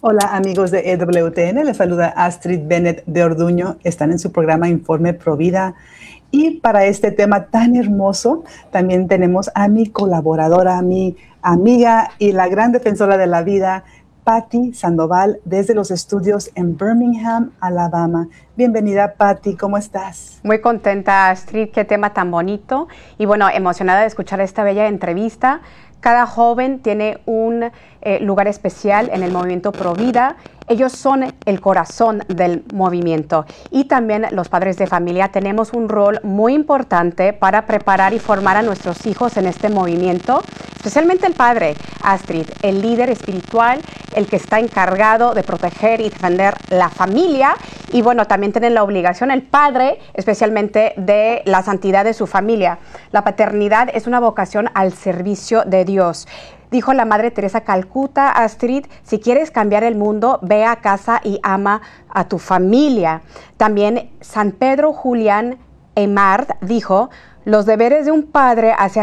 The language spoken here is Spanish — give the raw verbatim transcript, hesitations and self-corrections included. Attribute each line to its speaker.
Speaker 1: Hola amigos de E W T N, les saluda Astrid Bennett de Orduño. Están en su programa Informe Provida. Y para este tema tan hermoso, también tenemos a mi colaboradora, a mi amiga y la gran defensora de la vida, Patti Sandoval, desde los estudios en Birmingham, Alabama. Bienvenida, Patti, ¿cómo estás?
Speaker 2: Muy contenta, Astrid, qué tema tan bonito. Y bueno, emocionada de escuchar esta bella entrevista. Cada joven tiene un eh, lugar especial en el movimiento Provida. Ellos son el corazón del movimiento. Y también los padres de familia tenemos un rol muy importante para preparar y formar a nuestros hijos en este movimiento. Especialmente el padre, Astrid, el líder espiritual, el que está encargado de proteger y defender la familia. Y bueno, también tienen la obligación, el padre, especialmente de la santidad de su familia. La paternidad es una vocación al servicio de Dios. Dijo la Madre Teresa Calcuta, Astrid, si quieres cambiar el mundo, ve a casa y ama a tu familia. También San Pedro Julián Aimard dijo, los deberes de un padre hacia